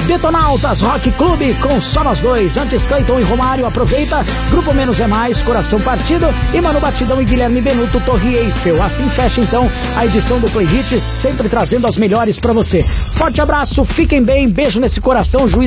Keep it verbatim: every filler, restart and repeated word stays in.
Detonautas Rock Clube com só nós dois. Antes Cleiton e Romário, aproveita. Grupo Menos é Mais, Coração Partido e Manu Batidão e Guilherme Benuto, Torre Eiffel. Assim fecha então a edição do Play Hits, sempre trazendo as melhores pra você. Forte abraço, fiquem bem, beijo nesse coração, juiz